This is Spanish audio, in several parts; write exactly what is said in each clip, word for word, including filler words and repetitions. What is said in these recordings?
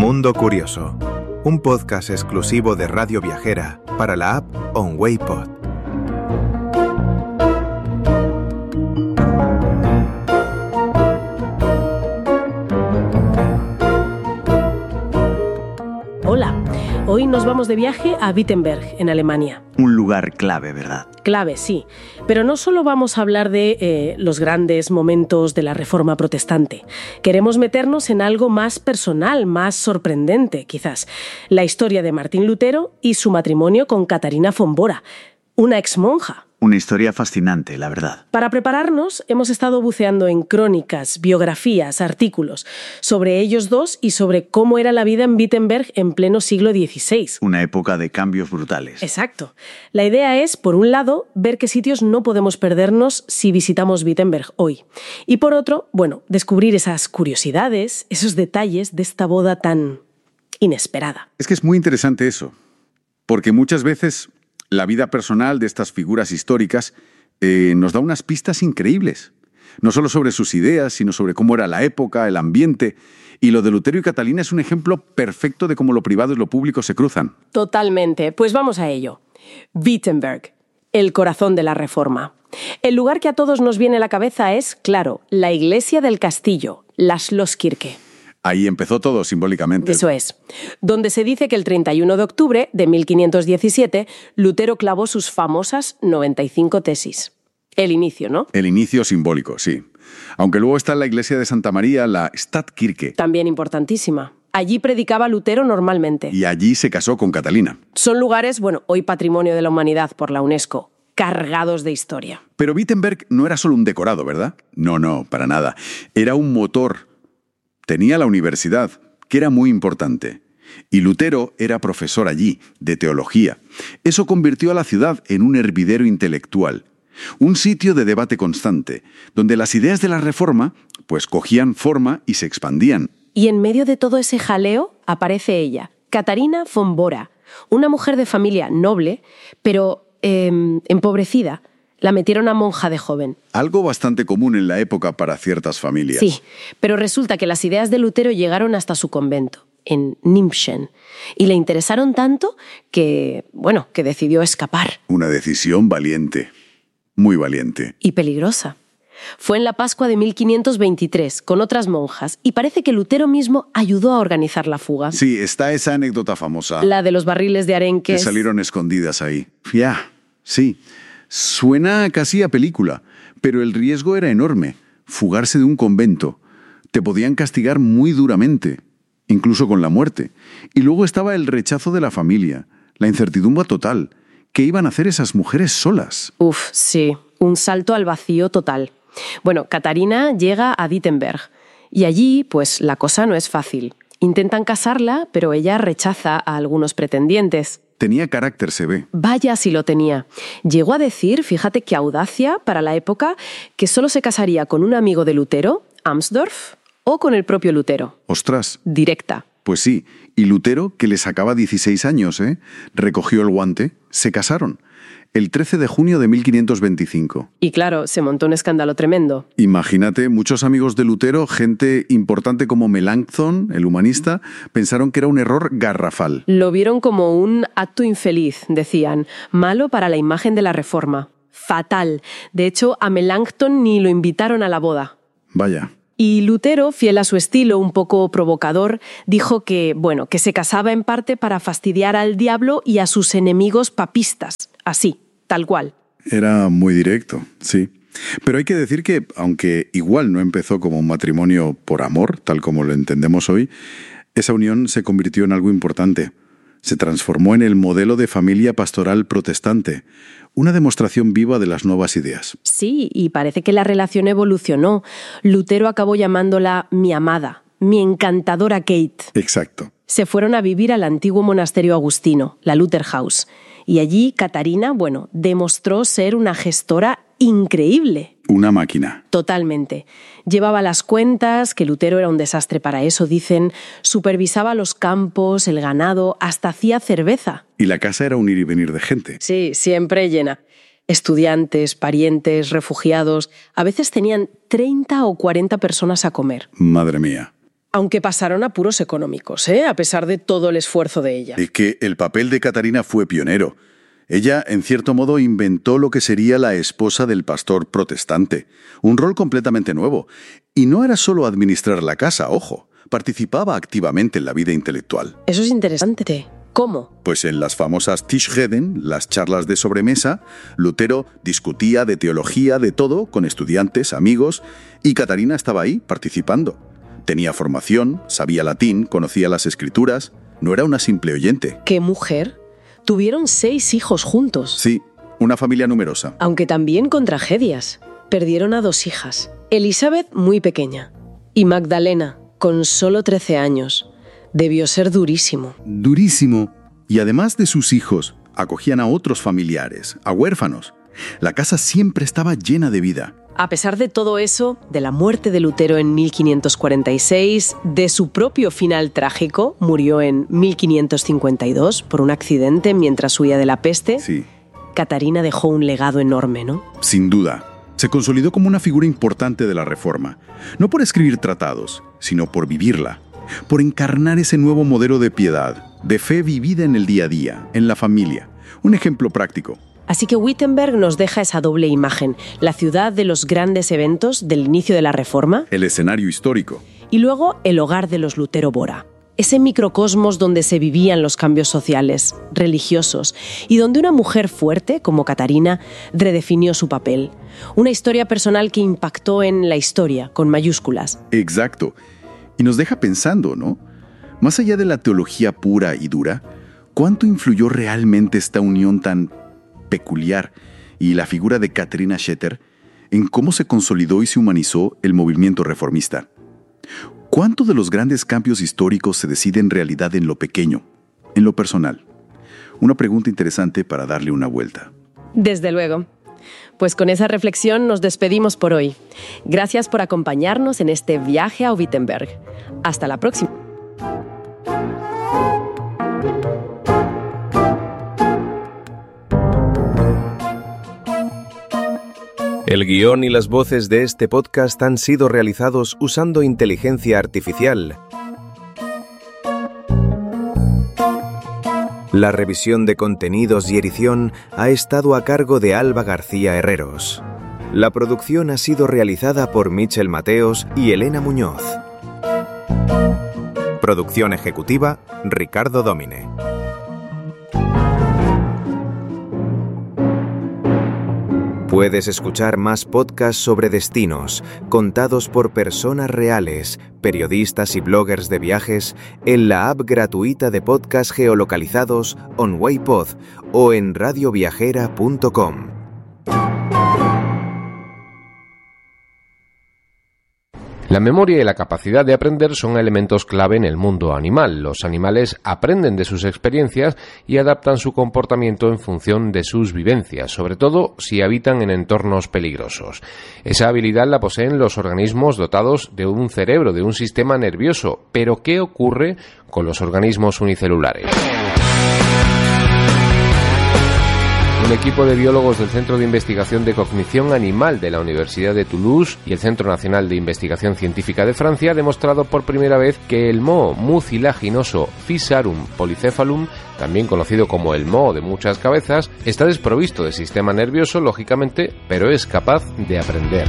Mundo Curioso, un podcast exclusivo de Radio Viajera para la app OnWayPod. Hola, hoy nos vamos de viaje a Wittenberg, en Alemania. Un lugar clave, ¿verdad? Clave, sí. Pero no solo vamos a hablar de eh, los grandes momentos de la Reforma protestante. Queremos meternos en algo más personal, más sorprendente, quizás. La historia de Martín Lutero y su matrimonio con Catarina von Bora, una exmonja. Una historia fascinante, la verdad. Para prepararnos, hemos estado buceando en crónicas, biografías, artículos sobre ellos dos y sobre cómo era la vida en Wittenberg en pleno siglo dieciséis. Una época de cambios brutales. Exacto. La idea es, por un lado, ver qué sitios no podemos perdernos si visitamos Wittenberg hoy. Y por otro, bueno, descubrir esas curiosidades, esos detalles de esta boda tan inesperada. Es que es muy interesante eso, porque muchas veces la vida personal de estas figuras históricas eh, nos da unas pistas increíbles. No solo sobre sus ideas, sino sobre cómo era la época, el ambiente. Y lo de Lutero y Catalina es un ejemplo perfecto de cómo lo privado y lo público se cruzan. Totalmente. Pues vamos a ello. Wittenberg, el corazón de la Reforma. El lugar que a todos nos viene a la cabeza es, claro, la iglesia del castillo, la Schlosskirche. Ahí empezó todo simbólicamente. Eso es. Donde se dice que el treinta y uno de octubre de mil quinientos diecisiete, Lutero clavó sus famosas noventa y cinco tesis. El inicio, ¿no? El inicio simbólico, sí. Aunque luego está la iglesia de Santa María, la Stadtkirche. También importantísima. Allí predicaba Lutero normalmente. Y allí se casó con Catalina. Son lugares, bueno, hoy Patrimonio de la Humanidad por la UNESCO, cargados de historia. Pero Wittenberg no era solo un decorado, ¿verdad? No, no, para nada. Era un motor. Tenía la universidad, que era muy importante. Y Lutero era profesor allí, de teología. Eso convirtió a la ciudad en un hervidero intelectual. Un sitio de debate constante, donde las ideas de la Reforma pues cogían forma y se expandían. Y en medio de todo ese jaleo aparece ella, Catarina von Bora, una mujer de familia noble, pero eh, empobrecida. La metieron a monja de joven. Algo bastante común en la época para ciertas familias. Sí, pero resulta que las ideas de Lutero llegaron hasta su convento, en Nimpschen, y le interesaron tanto que, bueno, que decidió escapar. Una decisión valiente, muy valiente. Y peligrosa. Fue en la Pascua de mil quinientos veintitrés, con otras monjas, y parece que Lutero mismo ayudó a organizar la fuga. Sí, está esa anécdota famosa. La de los barriles de arenques. Que salieron escondidas ahí. Ya, sí. Suena casi a película, pero el riesgo era enorme. Fugarse de un convento. Te podían castigar muy duramente, incluso con la muerte. Y luego estaba el rechazo de la familia, la incertidumbre total. ¿Qué iban a hacer esas mujeres solas? Uf, sí, un salto al vacío total. Bueno, Catarina llega a Wittenberg y allí, pues, la cosa no es fácil. Intentan casarla, pero ella rechaza a algunos pretendientes. Tenía carácter, se ve. Vaya si lo tenía. Llegó a decir, fíjate qué audacia para la época, que solo se casaría con un amigo de Lutero, Amsdorf, o con el propio Lutero. ¡Ostras! Directa. Pues sí, y Lutero, que le sacaba dieciséis años, ¿eh? Recogió el guante, se casaron. El trece de junio de mil quinientos veinticinco. Y claro, se montó un escándalo tremendo. Imagínate, muchos amigos de Lutero, gente importante como Melanchthon, el humanista, pensaron que era un error garrafal. Lo vieron como un acto infeliz, decían, malo para la imagen de la Reforma. Fatal. De hecho, a Melanchthon ni lo invitaron a la boda. Vaya. Y Lutero, fiel a su estilo un poco provocador, dijo que, bueno, que se casaba en parte para fastidiar al diablo y a sus enemigos papistas. Así, tal cual. Era muy directo, sí. Pero hay que decir que, aunque igual no empezó como un matrimonio por amor, tal como lo entendemos hoy, esa unión se convirtió en algo importante. Se transformó en el modelo de familia pastoral protestante, una demostración viva de las nuevas ideas. Sí, y parece que la relación evolucionó. Lutero acabó llamándola mi amada, mi encantadora Kate. Exacto. Se fueron a vivir al antiguo monasterio agustino, la Lutherhaus. Y allí Catarina, bueno, demostró ser una gestora increíble. Una máquina. Totalmente. Llevaba las cuentas, que Lutero era un desastre para eso, dicen, supervisaba los campos, el ganado, hasta hacía cerveza. Y la casa era un ir y venir de gente. Sí, siempre llena. Estudiantes, parientes, refugiados, a veces tenían treinta o cuarenta personas a comer. Madre mía. Aunque pasaron apuros económicos, ¿eh? A pesar de todo el esfuerzo de ella. Es que el papel de Catarina fue pionero. Ella, en cierto modo, inventó lo que sería la esposa del pastor protestante, un rol completamente nuevo. Y no era solo administrar la casa, ojo, participaba activamente en la vida intelectual. Eso es interesante. ¿Cómo? Pues en las famosas Tischreden, las charlas de sobremesa, Lutero discutía de teología, de todo, con estudiantes, amigos, y Catarina estaba ahí, participando. Tenía formación, sabía latín, conocía las escrituras, no era una simple oyente. ¿Qué mujer? Tuvieron seis hijos juntos. Sí, una familia numerosa. Aunque también con tragedias. Perdieron a dos hijas. Elizabeth, muy pequeña, y Magdalena, con solo trece años. Debió ser durísimo. Durísimo. Y además de sus hijos, acogían a otros familiares, a huérfanos. La casa siempre estaba llena de vida. A pesar de todo eso, de la muerte de Lutero en mil quinientos cuarenta y seis, de su propio final trágico, murió en mil quinientos cincuenta y dos por un accidente mientras huía de la peste, sí. Catarina dejó un legado enorme, ¿no? Sin duda. Se consolidó como una figura importante de la Reforma, no por escribir tratados, sino por vivirla, por encarnar ese nuevo modelo de piedad, de fe vivida en el día a día, en la familia. Un ejemplo práctico. Así que Wittenberg nos deja esa doble imagen, la ciudad de los grandes eventos del inicio de la Reforma, el escenario histórico, y luego el hogar de los Lutero Bora, ese microcosmos donde se vivían los cambios sociales, religiosos, y donde una mujer fuerte, como Catarina, redefinió su papel. Una historia personal que impactó en la historia, con mayúsculas. Exacto. Y nos deja pensando, ¿no? Más allá de la teología pura y dura, ¿cuánto influyó realmente esta unión tan peculiar y la figura de Katharina Schetter en cómo se consolidó y se humanizó el movimiento reformista? ¿Cuánto de los grandes cambios históricos se decide en realidad en lo pequeño, en lo personal? Una pregunta interesante para darle una vuelta. Desde luego. Pues con esa reflexión nos despedimos por hoy. Gracias por acompañarnos en este viaje a Wittenberg. Hasta la próxima. El guión y las voces de este podcast han sido realizados usando inteligencia artificial. La revisión de contenidos y edición ha estado a cargo de Alba García Herreros. La producción ha sido realizada por Michel Mateos y Elena Muñoz. Producción ejecutiva, Ricardo Domine. Puedes escuchar más podcasts sobre destinos, contados por personas reales, periodistas y bloggers de viajes, en la app gratuita de podcasts geolocalizados OnWayPod o en radio viajera punto com. La memoria y la capacidad de aprender son elementos clave en el mundo animal. Los animales aprenden de sus experiencias y adaptan su comportamiento en función de sus vivencias, sobre todo si habitan en entornos peligrosos. Esa habilidad la poseen los organismos dotados de un cerebro, de un sistema nervioso. Pero ¿qué ocurre con los organismos unicelulares? Un equipo de biólogos del Centro de Investigación de Cognición Animal de la Universidad de Toulouse y el Centro Nacional de Investigación Científica de Francia ha demostrado por primera vez que el moho mucilaginoso Physarum polycephalum, también conocido como el moho de muchas cabezas, está desprovisto de sistema nervioso, lógicamente, pero es capaz de aprender.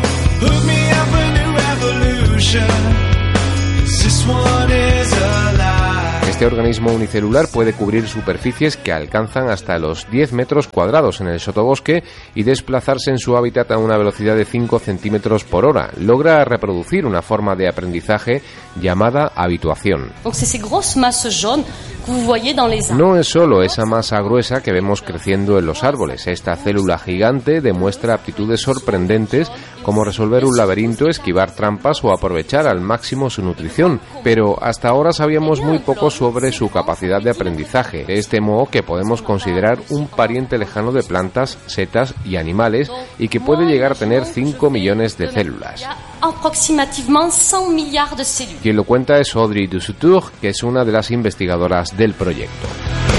Este organismo unicelular puede cubrir superficies que alcanzan hasta los diez metros cuadrados en el sotobosque y desplazarse en su hábitat a una velocidad de cinco centímetros por hora. Logra reproducir una forma de aprendizaje llamada habituación. No es solo esa masa gruesa que vemos creciendo en los árboles. Esta célula gigante demuestra aptitudes sorprendentes como resolver un laberinto, esquivar trampas o aprovechar al máximo su nutrición. Pero hasta ahora sabíamos muy poco sobre su capacidad de aprendizaje. Este moho, que podemos considerar un pariente lejano de plantas, setas y animales, y que puede llegar a tener cinco millones de células. Quien lo cuenta es Audrey Dussutour, que es una de las investigadoras del proyecto.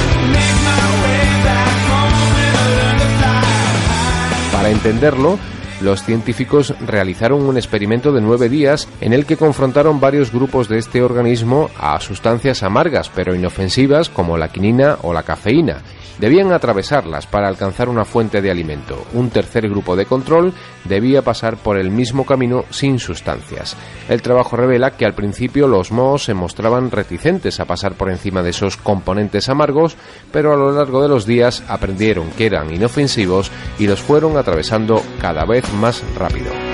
Para entenderlo, los científicos realizaron un experimento de nueve días en el que confrontaron varios grupos de este organismo a sustancias amargas pero inofensivas como la quinina o la cafeína. Debían atravesarlas para alcanzar una fuente de alimento. Un tercer grupo de control debía pasar por el mismo camino sin sustancias. El trabajo revela que al principio los mohos se mostraban reticentes a pasar por encima de esos componentes amargos, pero a lo largo de los días aprendieron que eran inofensivos y los fueron atravesando cada vez más rápido.